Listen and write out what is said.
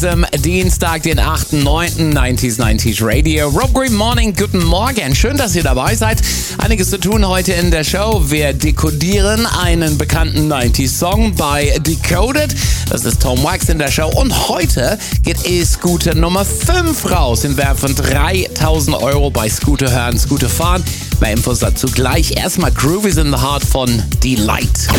Am Dienstag, den 8.9. 90s Radio. Rob Green Morning, guten Morgen. Schön, dass ihr dabei seid. Einiges zu tun heute in der Show. Wir dekodieren einen bekannten 90s-Song bei Decoded. Das ist Tom Wax in der Show. Und heute geht E-Scooter Nummer 5 raus. Wir werfen 3.000 € bei Scooter hören, Scooter fahren. Mehr Infos dazu gleich. Erstmal Groovies in the Heart von Delight.